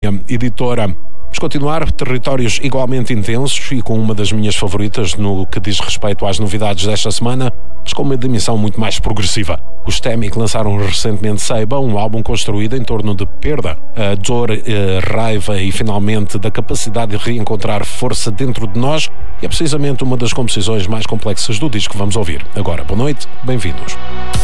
editora. Vamos continuar, territórios igualmente intensos e com uma das minhas favoritas no que diz respeito às novidades desta semana, mas com uma dimensão muito mais progressiva. Os Temi lançaram recentemente Seiba, um álbum construído em torno de perda, dor, raiva e finalmente da capacidade de reencontrar força dentro de nós, e é precisamente uma das composições mais complexas do disco que vamos ouvir. Agora, boa noite, bem-vindos.